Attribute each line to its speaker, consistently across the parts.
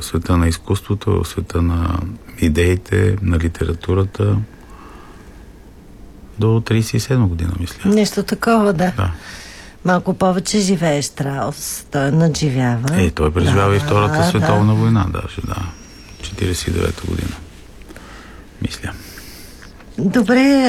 Speaker 1: света на изкуството, в света на идеите, на литературата до 37 година, мисля.
Speaker 2: Нещо такова, да. Малко повече живее Штраус. Той надживява.
Speaker 1: Той преживява и Втората световна война, даже, 49-та година. Мисля.
Speaker 2: Добре,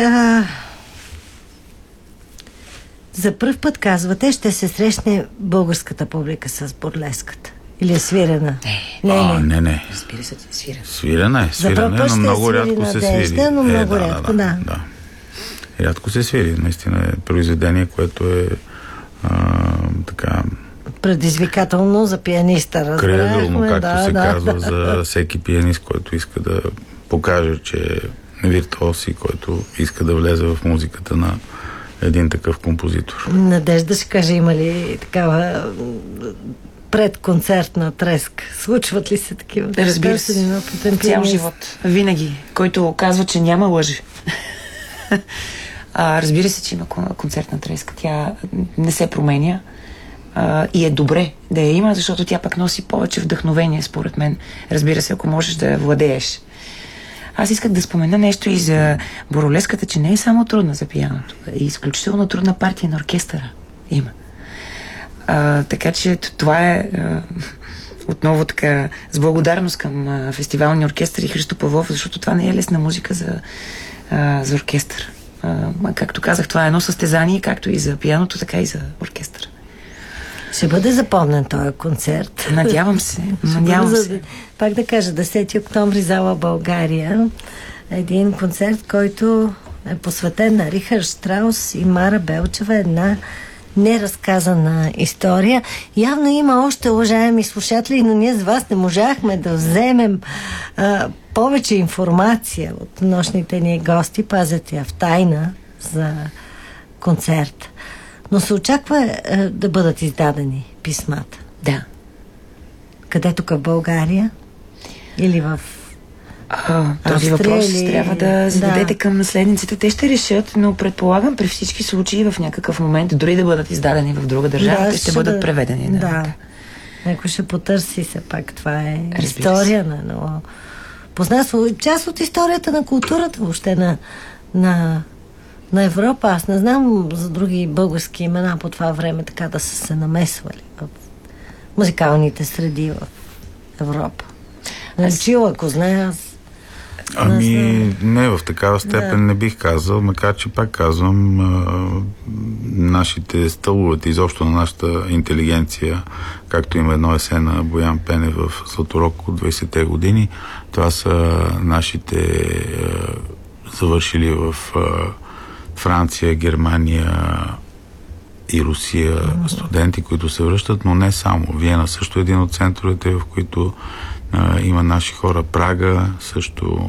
Speaker 2: за пръв път, казвате, ще се срещне българската публика с бурлеската. Или е свирена?
Speaker 1: Не.
Speaker 3: Разбира се, свирена.
Speaker 1: Свирена е, но много рядко се свири.
Speaker 2: Но много рядко, да.
Speaker 1: Рядко се свири. Наистина е произведение, което е така...
Speaker 2: предизвикателно за пианиста, разбрахме.
Speaker 1: Крайъгълно, както се казва, за всеки пианист, който иска да покаже, че е виртуоз и който иска да влезе в музиката на един такъв композитор.
Speaker 2: Надежда ще каже, има ли такава предконцертна треска? Случват ли се такива?
Speaker 3: Разбира се, цял живот. Винаги. Който казва, че няма, лъже. Разбира се, че има концертна треска. Тя не се променя и е добре да я има, защото тя пък носи повече вдъхновение, според мен. Разбира се, ако можеш да я владееш. Аз исках да спомена нещо и за бурлеската, че не е само трудна за пианото. Е изключително трудна партия на оркестъра. Има. Така че това е отново така с благодарност към фестивалния оркестър и Христо Павлов, защото това не е лесна музика за оркестър. Както казах, това е едно състезание, както и за пианото, така и за оркестър.
Speaker 2: Ще бъде запомнен този концерт.
Speaker 3: Надявам се.
Speaker 2: Пак да кажа, 10 октомври, зала България. Един концерт, който е посветен на Рихард Штраус и Мара Белчева. Една неразказана история. Явно има още, уважаеми слушатели, но ние с вас не можахме да вземем повече информация от нощните ни гости. Пазят я в тайна за концерт. Но се очаква да бъдат издадени писмата.
Speaker 3: Да.
Speaker 2: Къде тук в България? Или в
Speaker 3: този въпрос трябва да зададете към наследниците. Те ще решат, но предполагам при всички случаи в някакъв момент, дори да бъдат издадени в друга държава, те ще бъдат преведени.
Speaker 2: Някой ще потърси се пак. Това е история на познанство. Част от историята на културата въобще на Европа. Аз не знам за други български имена по това време така да са се намесвали в музикалните среди в Европа. Чила, ако знае аз.
Speaker 1: Не в такава степен не бих казал, макар че пак казвам, нашите стълбовете, изобщо на нашата интелигенция, както има едно есе на Боян Пенев в Златорог от 20-те години, това са нашите завършили в Франция, Германия и Русия студенти, които се връщат, но не само. Виена също е един от центровете, в които има наши хора. Прага също,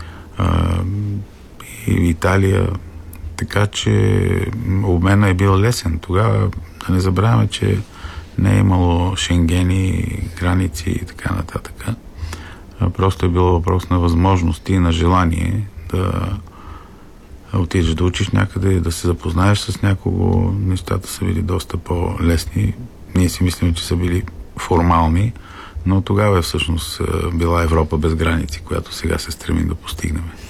Speaker 1: и Италия. Така че обмена е бил лесен. Тогава да не забравяме, че не е имало шенгени, граници и така нататък. Просто е било въпрос на възможности и на желание да отидеш да учиш някъде и да се запознаеш с някого. Нещата са били доста по-лесни. Ние си мислим, че са били формални, но тогава е всъщност била Европа без граници, която сега се стремим да постигнем.